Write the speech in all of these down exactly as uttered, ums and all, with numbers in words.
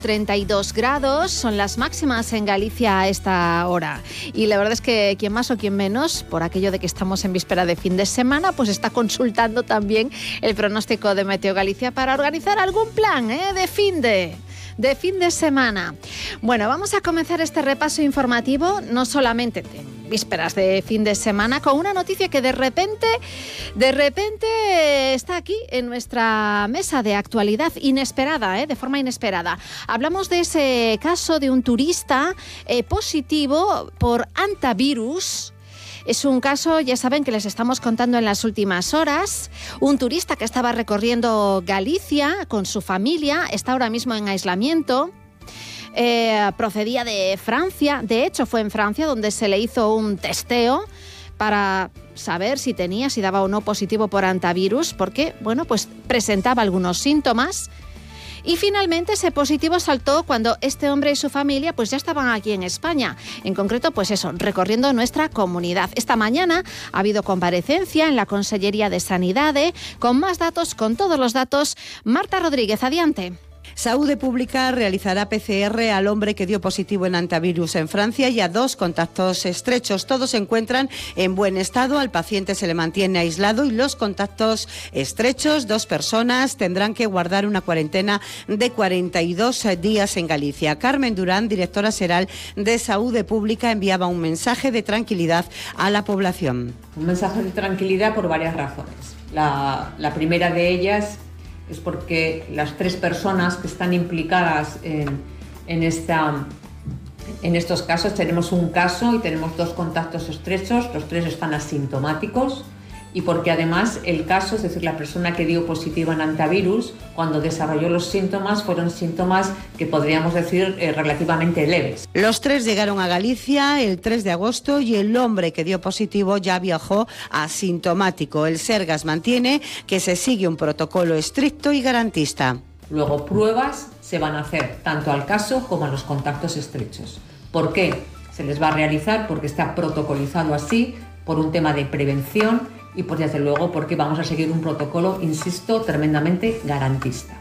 treinta y dos grados son las máximas en Galicia a esta hora. Y la verdad es que quien más o quien menos, por aquello de que estamos en víspera de fin de semana, pues está consultando también el pronóstico de Meteo Galicia para organizar algún plan, ¿eh? de fin de... de fin de semana. Bueno, vamos a comenzar este repaso informativo, no solamente de vísperas de fin de semana, con una noticia que de repente, de repente está aquí en nuestra mesa de actualidad, inesperada, ¿eh? de forma inesperada. Hablamos de ese caso de un turista eh, positivo por hantavirus. Es un caso, ya saben, que les estamos contando en las últimas horas. Un turista que estaba recorriendo Galicia con su familia, está ahora mismo en aislamiento. Eh, procedía de Francia, de hecho fue en Francia donde se le hizo un testeo para saber si tenía, si daba o no positivo por hantavirus, porque, bueno, pues presentaba algunos síntomas. Y finalmente ese positivo saltó cuando este hombre y su familia pues ya estaban aquí en España. En concreto, pues eso, recorriendo nuestra comunidad. Esta mañana ha habido comparecencia en la Consellería de Sanidad, con más datos, con todos los datos. Marta Rodríguez, adiante. Saúde Pública realizará P C R al hombre que dio positivo en hantavirus en Francia y a dos contactos estrechos. Todos se encuentran en buen estado, al paciente se le mantiene aislado y los contactos estrechos, dos personas, tendrán que guardar una cuarentena de cuarenta y dos días en Galicia. Carmen Durán, directora xeral de Saúde Pública, enviaba un mensaje de tranquilidad a la población. Un mensaje de tranquilidad por varias razones. La, la primera de ellas es porque las tres personas que están implicadas en, en, esta, en estos casos, tenemos un caso y tenemos dos contactos estrechos, los tres están asintomáticos, y porque además el caso, es decir, la persona que dio positivo en hantavirus, cuando desarrolló los síntomas, fueron síntomas que podríamos decir eh, relativamente leves. Los tres llegaron a Galicia el tres de agosto y el hombre que dio positivo ya viajó asintomático. El Sergas mantiene que se sigue un protocolo estricto y garantista. Luego, pruebas se van a hacer tanto al caso como a los contactos estrechos. ¿Por qué? Se les va a realizar porque está protocolizado así, por un tema de prevención y por desde luego porque vamos a seguir un protocolo, insisto, tremendamente garantista.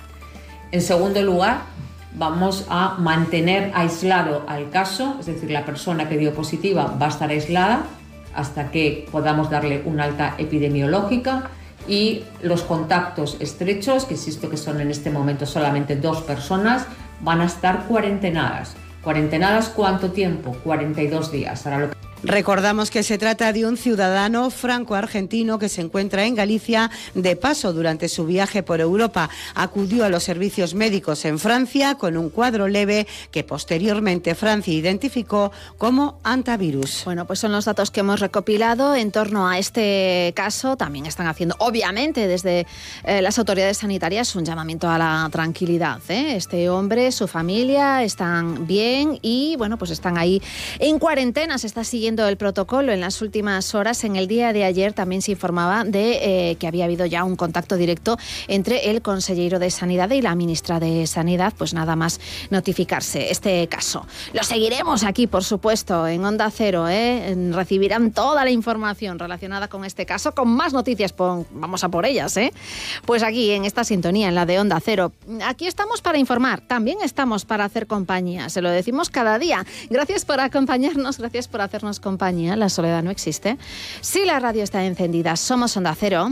En segundo lugar, vamos a mantener aislado al caso, es decir, la persona que dio positiva va a estar aislada hasta que podamos darle una alta epidemiológica, y los contactos estrechos, que insisto que son en este momento solamente dos personas, van a estar cuarentenadas. ¿Cuarentenadas cuánto tiempo? cuarenta y dos días. Ahora lo que Recordamos que se trata de un ciudadano franco-argentino que se encuentra en Galicia de paso durante su viaje por Europa. Acudió a los servicios médicos en Francia con un cuadro leve que posteriormente Francia identificó como hantavirus. Bueno, pues son los datos que hemos recopilado en torno a este caso. También están haciendo, obviamente, desde eh, las autoridades sanitarias un llamamiento a la tranquilidad, ¿eh? Este hombre, su familia están bien y, bueno, pues están ahí en cuarentena. Se está siguiendo el protocolo. En las últimas horas, en el día de ayer, también se informaba de eh, que había habido ya un contacto directo entre el consejero de Sanidad y la ministra de Sanidad. Pues nada más notificarse este caso. Lo seguiremos aquí, por supuesto, en Onda Cero, ¿eh? Recibirán toda la información relacionada con este caso, con más noticias, pon, vamos a por ellas, ¿eh? Pues aquí, en esta sintonía, en la de Onda Cero. Aquí estamos para informar, también estamos para hacer compañía, se lo decimos cada día. Gracias por acompañarnos, gracias por hacernos compañía. La soledad no existe. Si la radio está encendida, somos Onda Cero.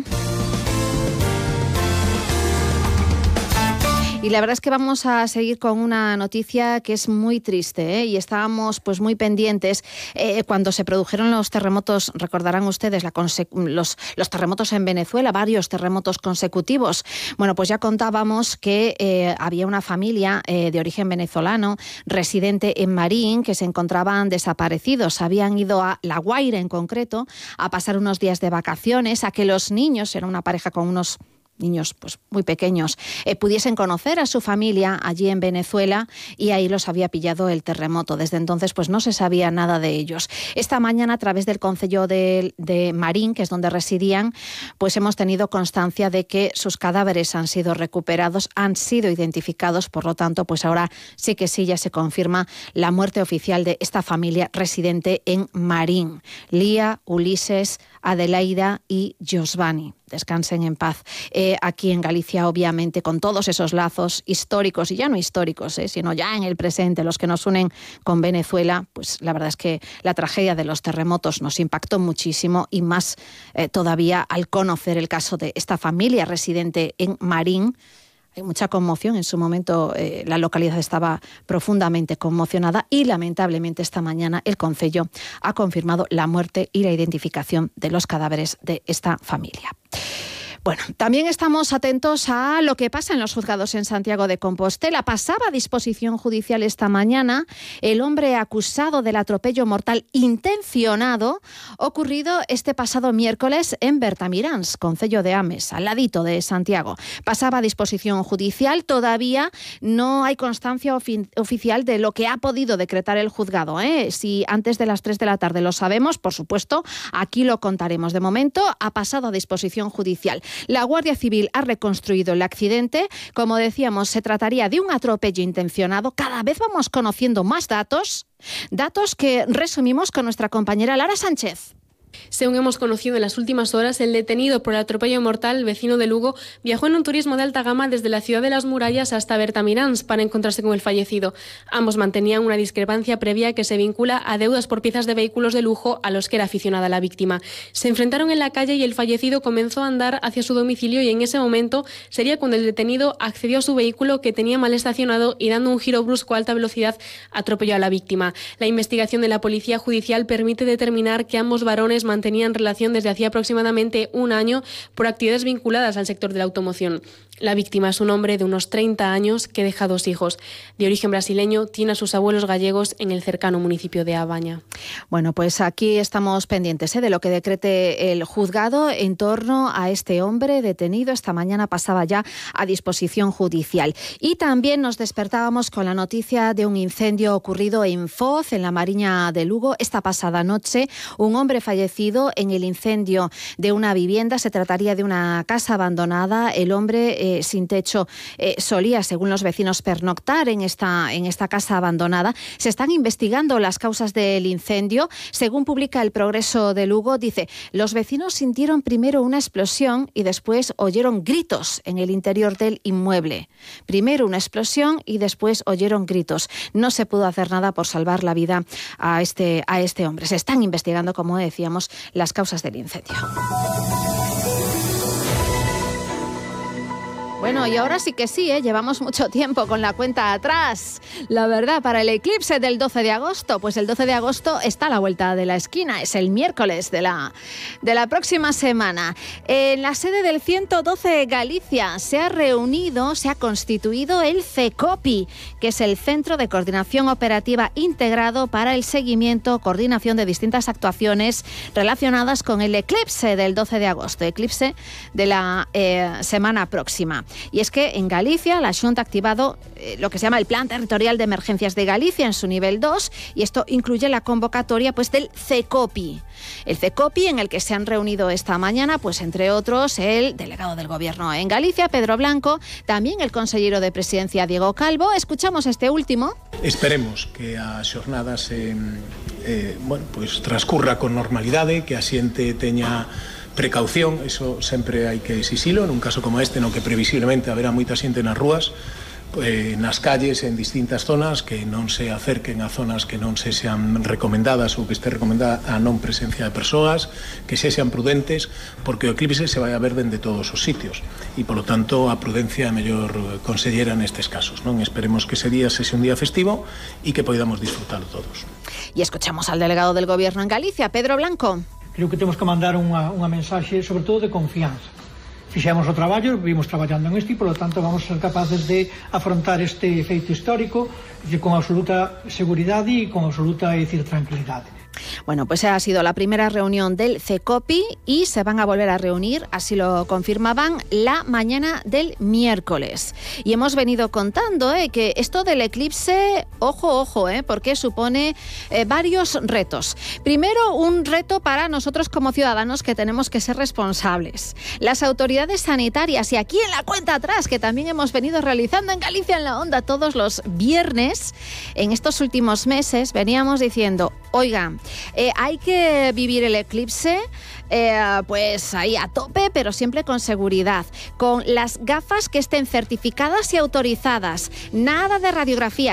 Y la verdad es que vamos a seguir con una noticia que es muy triste, ¿eh? Y estábamos pues muy pendientes eh, cuando se produjeron los terremotos, recordarán ustedes, la conse- los, los terremotos en Venezuela, varios terremotos consecutivos. Bueno, pues ya contábamos que eh, había una familia eh, de origen venezolano, residente en Marín, que se encontraban desaparecidos. Habían ido a La Guaira, en concreto, a pasar unos días de vacaciones, a que los niños, era una pareja con unos niños pues muy pequeños, eh, pudiesen conocer a su familia allí en Venezuela, y ahí los había pillado el terremoto. Desde entonces pues no se sabía nada de ellos. Esta mañana, a través del concello de, de Marín, que es donde residían, pues hemos tenido constancia de que sus cadáveres han sido recuperados, han sido identificados. Por lo tanto, pues ahora sí que sí, ya se confirma la muerte oficial de esta familia residente en Marín: Lía, Ulises, Adelaida y Josvani. descansen en paz. Eh, aquí en Galicia, obviamente, con todos esos lazos históricos, y ya no históricos, eh, sino ya en el presente, los que nos unen con Venezuela, pues la verdad es que la tragedia de los terremotos nos impactó muchísimo, y más eh, todavía al conocer el caso de esta familia residente en Marín. Hay mucha conmoción. En su momento eh, la localidad estaba profundamente conmocionada y lamentablemente esta mañana el Concello ha confirmado la muerte y la identificación de los cadáveres de esta familia. Bueno, también estamos atentos a lo que pasa en los juzgados en Santiago de Compostela. Pasaba a disposición judicial esta mañana el hombre acusado del atropello mortal intencionado ocurrido este pasado miércoles en Bertamiráns, concello de Ames, al ladito de Santiago. Pasaba a disposición judicial. Todavía no hay constancia ofi- oficial de lo que ha podido decretar el juzgado, ¿eh? Si antes de las tres de la tarde lo sabemos, por supuesto, aquí lo contaremos. De momento ha pasado a disposición judicial. La Guardia Civil ha reconstruido el accidente. Como decíamos, se trataría de un atropello intencionado. Cada vez vamos conociendo más datos, datos que resumimos con nuestra compañera Lara Sánchez. Según hemos conocido en las últimas horas, el detenido por el atropello mortal, vecino de Lugo, viajó en un turismo de alta gama desde la ciudad de las murallas hasta Bertamiráns para encontrarse con el fallecido. Ambos mantenían una discrepancia previa que se vincula a deudas por piezas de vehículos de lujo a los que era aficionada la víctima. Se enfrentaron en la calle y el fallecido comenzó a andar hacia su domicilio, y en ese momento sería cuando el detenido accedió a su vehículo, que tenía mal estacionado, y dando un giro brusco a alta velocidad atropelló a la víctima. La investigación de la Policía Judicial permite determinar que ambos varones mantenían relación desde hacía aproximadamente un año por actividades vinculadas al sector de la automoción. La víctima es un hombre de unos treinta años que deja dos hijos. De origen brasileño, tiene a sus abuelos gallegos en el cercano municipio de Abaña. Bueno, pues aquí estamos pendientes ¿eh? de lo que decrete el juzgado en torno a este hombre detenido. Esta mañana pasaba ya a disposición judicial. Y también nos despertábamos con la noticia de un incendio ocurrido en Foz, en la Mariña de Lugo, esta pasada noche. Un hombre fallecido en el incendio de una vivienda. Se trataría de una casa abandonada. El hombre Eh, sin techo eh, solía, según los vecinos, pernoctar en esta, en esta casa abandonada. Se están investigando las causas del incendio. Según publica El Progreso de Lugo, dice: los vecinos sintieron primero una explosión y después oyeron gritos en el interior del inmueble. Primero una explosión y después oyeron gritos. No se pudo hacer nada por salvar la vida a este, a este hombre. Se están investigando, como decíamos, las causas del incendio. Bueno, y ahora sí que sí, ¿eh? Llevamos mucho tiempo con la cuenta atrás. La verdad, para el eclipse del doce de agosto, pues el doce de agosto está a la vuelta de la esquina, es el miércoles de la, de la próxima semana. En la sede del ciento doce Galicia se ha reunido, se ha constituido el CECOPI, que es el Centro de Coordinación Operativa Integrado para el seguimiento, coordinación de distintas actuaciones relacionadas con el eclipse del doce de agosto, eclipse de la eh, semana próxima. Y es que en Galicia la Xunta ha activado eh, lo que se llama el Plan Territorial de Emergencias de Galicia en su nivel dos, y esto incluye la convocatoria pues del CECOPI. El CECOPI, en el que se han reunido esta mañana, pues entre otros, el delegado del Gobierno en Galicia, Pedro Blanco, también el consellero de Presidencia, Diego Calvo. Escuchamos este último. Esperemos que a xornada se eh, bueno, pues transcurra con normalidade, que a xente teña precaución, eso sempre hai que exixilo, nun caso como este, no que previsiblemente haberá moita xente nas rúas, eh, nas calles, en distintas zonas, que non se acerquen a zonas que non se sean recomendadas ou que este recomendada a non presencia de persoas, que se sean prudentes, porque o eclipse se vai a ver dende todos os sitios e, polo tanto, a prudencia é a mellor consellera nestes casos, non? Esperemos que ese día sexe un día festivo e que podamos disfrutalo todos. Y escuchamos al delegado del Gobierno en Galicia, Pedro Blanco. Creo que temos que mandar unha, unha mensaxe, sobre todo, de confianza. Fixemos o traballo, vimos traballando en isto e, polo tanto, vamos a ser capaces de afrontar este feito histórico con absoluta seguridade e con absoluta, é dicir, tranquilidade. Bueno, pues ha sido la primera reunión del CECOPI y se van a volver a reunir, así lo confirmaban, la mañana del miércoles. Y hemos venido contando eh, que esto del eclipse, ojo, ojo, eh, porque supone eh, varios retos. Primero, un reto para nosotros como ciudadanos, que tenemos que ser responsables. Las autoridades sanitarias, y aquí en la cuenta atrás, que también hemos venido realizando en Galicia en la Onda todos los viernes, en estos últimos meses veníamos diciendo: oigan, Eh, hay que vivir el eclipse eh, pues ahí a tope, pero siempre con seguridad, con las gafas que estén certificadas y autorizadas, nada de radiografía.